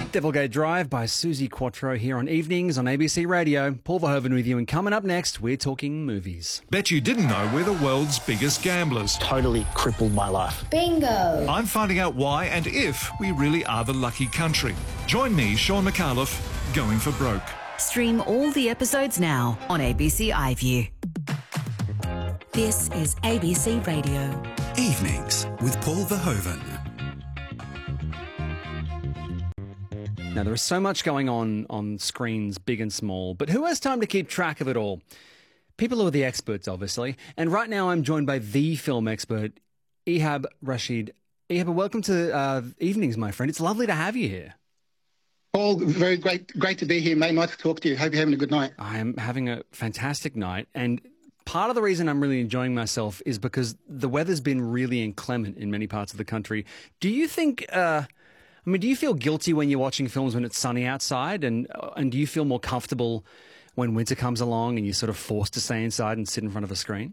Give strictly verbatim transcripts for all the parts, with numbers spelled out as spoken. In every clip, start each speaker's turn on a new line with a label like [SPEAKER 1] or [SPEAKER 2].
[SPEAKER 1] Devilgate Drive by Susie Quattro here on Evenings on A B C Radio. Paul Verhoeven with you, and coming up next, we're talking movies.
[SPEAKER 2] Bet you didn't know we're the world's biggest gamblers.
[SPEAKER 3] Totally crippled my life.
[SPEAKER 4] Bingo!
[SPEAKER 2] I'm finding out why and if we really are the lucky country. Join me, Sean McAuliffe, going for broke.
[SPEAKER 5] Stream all the episodes now on A B C iView. This is A B C Radio.
[SPEAKER 6] Evenings with Paul Verhoeven.
[SPEAKER 1] Now, there is so much going on on screens, big and small, but who has time to keep track of it all? People who are the experts, obviously. And right now I'm joined by the film expert, Ehab Rashid. Ehab, welcome to uh, Evenings, my friend. It's lovely to have you here.
[SPEAKER 7] Paul, very great great to be here, mate. Nice to talk to you. Hope you're having a good night.
[SPEAKER 1] I am having a fantastic night, and part of the reason I'm really enjoying myself is because the weather's been really inclement in many parts of the country. Do you think... Uh, I mean, do you feel guilty when you're watching films when it's sunny outside, and and do you feel more comfortable when winter comes along and you're sort of forced to stay inside and sit in front of a screen?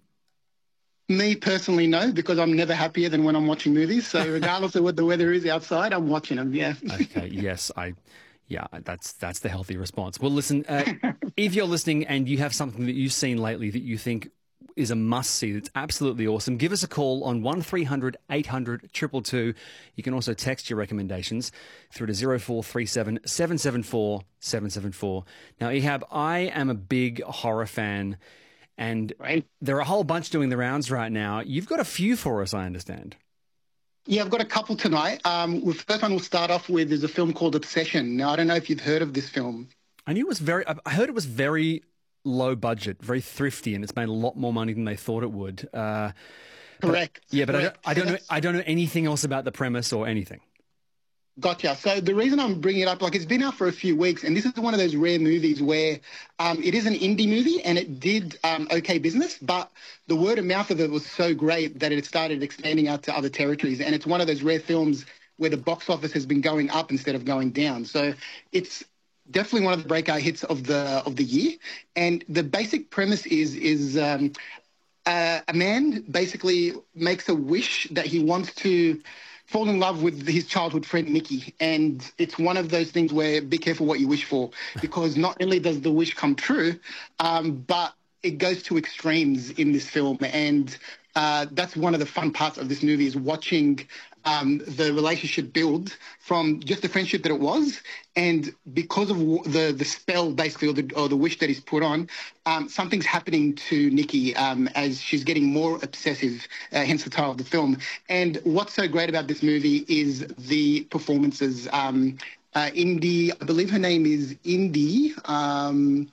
[SPEAKER 7] Me personally, no, because I'm never happier than when I'm watching movies. So regardless of what the weather is outside, I'm watching them, yeah.
[SPEAKER 1] Okay, yes, I... Yeah, that's that's the healthy response. Well, listen, uh, if you're listening and you have something that you've seen lately that you think is a must-see, that's absolutely awesome, give us a call on one three hundred eight hundred two two two. You can also text your recommendations through to zero four three seven seven seven four seven seven four. Now, Ehab, I am a big horror fan, and
[SPEAKER 7] right.
[SPEAKER 1] There are a whole bunch doing the rounds right now. You've got a few for us, I understand.
[SPEAKER 7] Yeah, I've got a couple tonight. Um, the first one we'll start off with is a film called Obsession. Now, I don't know if you've heard of this film.
[SPEAKER 1] I knew it was very... I heard it was very low budget, very thrifty, and it's made a lot more money than they thought it would. Uh,
[SPEAKER 7] Correct.
[SPEAKER 1] But, yeah, but
[SPEAKER 7] Correct.
[SPEAKER 1] I don't, I, don't
[SPEAKER 7] So
[SPEAKER 1] know, I don't know anything else about the premise or anything.
[SPEAKER 7] Gotcha. So the reason I'm bringing it up, like, it's been out for a few weeks, and this is one of those rare movies where um, it is an indie movie, and it did um, okay business, but the word of mouth of it was so great that it started expanding out to other territories. And it's one of those rare films where the box office has been going up instead of going down. So it's definitely one of the breakout hits of the of the year. And the basic premise is is um, uh, a man basically makes a wish that he wants to fall in love with his childhood friend, Nikki. And it's one of those things where be careful what you wish for, because not only does the wish come true, um, but it goes to extremes in this film. And uh, that's one of the fun parts of this movie, is watching um, the relationship build from just the friendship that it was. And because of the, the spell, basically, or the, or the wish that he's put on, um, something's happening to Nikki um, as she's getting more obsessive, uh, hence the title of the film. And what's so great about this movie is the performances. Um, uh, Indy, I believe her name is Indy. Um,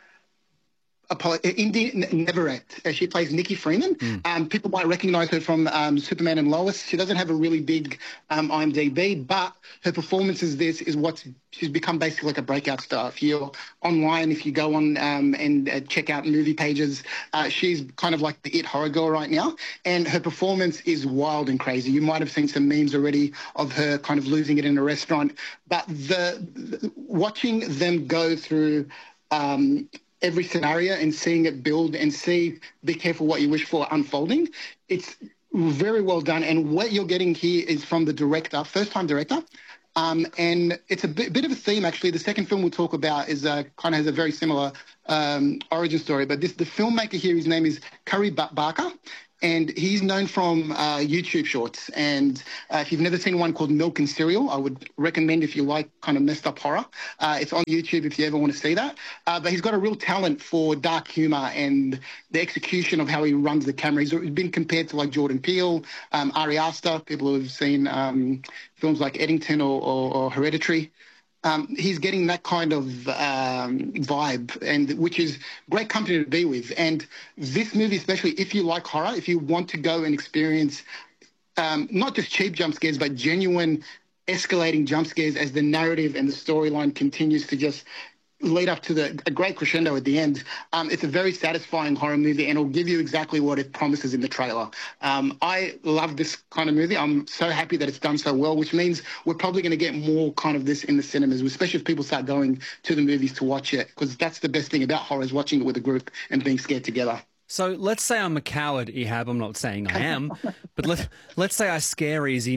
[SPEAKER 7] Indy Neverett. Uh, she plays Nikki Freeman. Mm. Um, people might recognise her from um, Superman and Lois. She doesn't have a really big um, I M D B, but her performance as this is what's she's become basically like a breakout star. If you're online, if you go on um, and uh, check out movie pages, uh, she's kind of like the it horror girl right now, and her performance is wild and crazy. You might have seen some memes already of her kind of losing it in a restaurant, but the, the watching them go through Um, every scenario and seeing it build and see be careful what you wish for unfolding. It's very well done. And what you're getting here is from the director, first-time director. Um, and it's a bit, bit of a theme, actually. The second film we'll talk about is uh, kind of has a very similar um, origin story. But this the filmmaker here, his name is Curry Barker. And he's known from uh, YouTube shorts. And uh, if you've never seen one called Milk and Cereal, I would recommend, if you like kind of messed up horror. Uh, it's on YouTube if you ever want to see that. Uh, but he's got a real talent for dark humour and the execution of how he runs the camera. He's been compared to like Jordan Peele, um, Ari Aster, people who have seen um, films like Eddington or, or, or Hereditary. Um, he's getting that kind of um, vibe, and which is great company to be with. And this movie, especially if you like horror, if you want to go and experience um, not just cheap jump scares, but genuine escalating jump scares as the narrative and the storyline continues to just lead up to the, a great crescendo at the end. Um, it's a very satisfying horror movie, and it'll give you exactly what it promises in the trailer. Um, I love this kind of movie. I'm so happy that it's done so well, which means we're probably going to get more kind of this in the cinemas, especially if people start going to the movies to watch it, because that's the best thing about horror, is watching it with a group and being scared together.
[SPEAKER 1] So let's say I'm a coward, Ehab. I'm not saying I am, but let, let's say I scare easy. Now,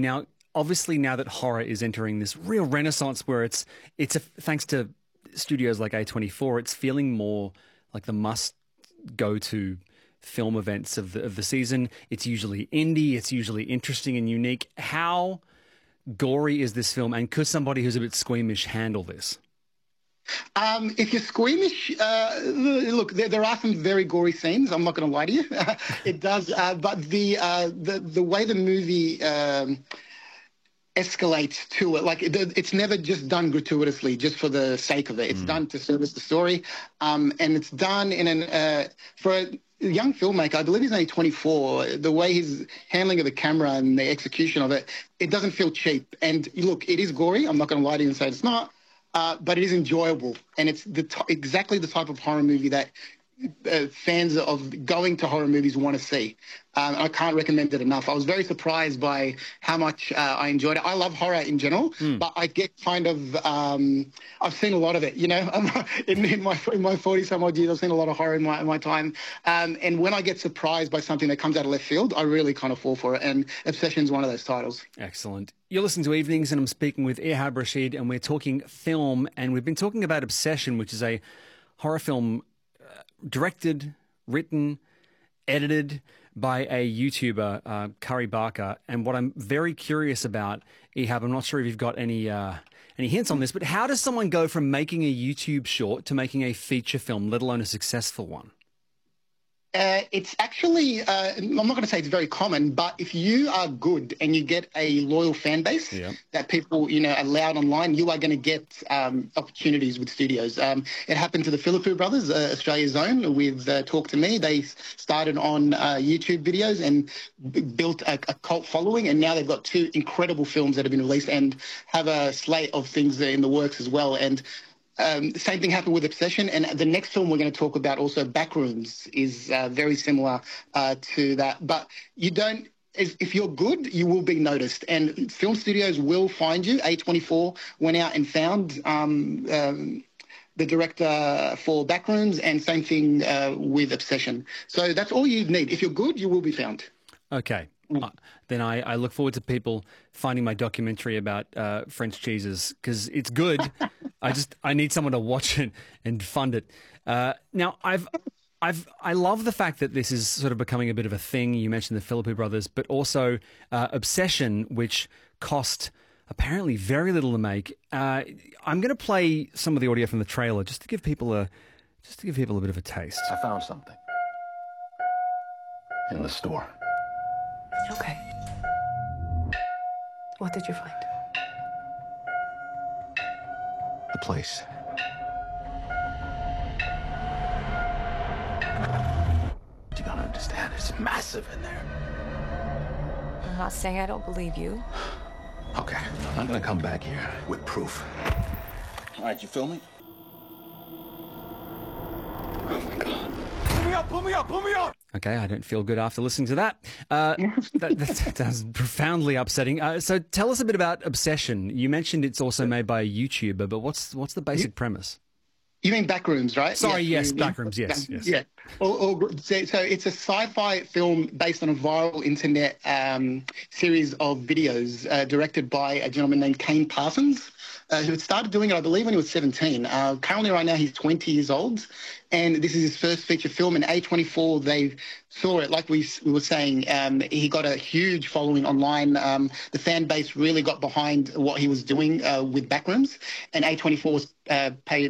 [SPEAKER 1] obviously now that horror is entering this real renaissance where it's it's a, thanks to studios like A twenty-four, it's feeling more like the must go to film events of the of the season. It's usually indie, it's usually interesting and unique. How gory is this film, and could somebody who's a bit squeamish handle this?
[SPEAKER 7] Um, if you're squeamish, uh, look, there, there are some very gory scenes. I'm not going to lie to you. It does, uh, but the uh, the the way the movie um, escalates to it, like it, it's never just done gratuitously, just for the sake of it. It's mm. done to service the story, um, and it's done in an uh, for a young filmmaker. I believe he's only twenty-four. The way he's handling of the camera and the execution of it, it doesn't feel cheap. And look, it is gory. I'm not going to lie to you and say it's not. Uh, but it is enjoyable, and it's the t- exactly the type of horror movie that uh, fans of going to horror movies want to see. Um, I can't recommend it enough. I was very surprised by how much uh, I enjoyed it. I love horror in general, mm. but I get kind of um, I've seen a lot of it. You know, in, in my in my forty some odd years, I've seen a lot of horror in my in my time. Um, and when I get surprised by something that comes out of left field, I really kind of fall for it. And Obsession's one of those titles.
[SPEAKER 1] Excellent. You're listening to Evenings, and I'm speaking with Ehab Rashid, and we're talking film, and we've been talking about Obsession, which is a horror film uh, directed, written, edited by a YouTuber, uh, Curry Barker. And what I'm very curious about, Ehab, I'm not sure if you've got any uh, any hints on this, but how does someone go from making a YouTube short to making a feature film, let alone a successful one?
[SPEAKER 7] Uh, it's actually, uh, I'm not going to say it's very common, but if you are good and you get a loyal fan base yeah. that people, you know, are loud online, you are going to get um, opportunities with studios. Um, it happened to the Philippou brothers, uh, Australia's own, with uh, Talk to Me. They started on uh, YouTube videos and b- built a, a cult following, and now they've got two incredible films that have been released and have a slate of things in the works as well. And Um, the same thing happened with Obsession, and the next film we're going to talk about, also Backrooms, is uh, very similar uh, to that. But you don't, if, if you're good, you will be noticed, and film studios will find you. A twenty-four went out and found um, um, the director for Backrooms, and same thing uh, with Obsession. So that's all you need. If you're good, you will be found.
[SPEAKER 1] Okay. Uh, then I, I look forward to people finding my documentary about uh, French cheeses, because it's good. I just I need someone to watch it and fund it. Uh, now I've I've I love the fact that this is sort of becoming a bit of a thing. You mentioned the Philippou brothers, but also uh, Obsession, which cost apparently very little to make. Uh, I'm going to play some of the audio from the trailer just to give people a just to give people a bit of a taste.
[SPEAKER 3] I found something in the store.
[SPEAKER 4] Okay. What did you find?
[SPEAKER 3] The place. You gotta understand, it's massive in there.
[SPEAKER 4] I'm not saying I don't believe you.
[SPEAKER 3] Okay, I'm gonna come back here with proof. All right, you feel me? Oh my God. Pull me up, pull me up, pull me up!
[SPEAKER 1] Okay, I don't feel good after listening to that. Uh, that, that sounds profoundly upsetting. Uh, so tell us a bit about Obsession. You mentioned it's also made by a YouTuber, but what's what's the basic premise?
[SPEAKER 7] You mean Backrooms, right?
[SPEAKER 1] Sorry, yes,
[SPEAKER 7] yes
[SPEAKER 1] Backrooms, yes, yes.
[SPEAKER 7] Yeah. Or, or, so, so it's a sci-fi film based on a viral internet um, series of videos uh, directed by a gentleman named Kane Parsons, uh, who had started doing it, I believe, when he was seventeen. Uh, currently, right now, he's twenty years old, and this is his first feature film. And A twenty-four, they saw it, like we, we were saying. Um, he got a huge following online. Um, the fan base really got behind what he was doing uh, with Backrooms, and A twenty-four was uh, paid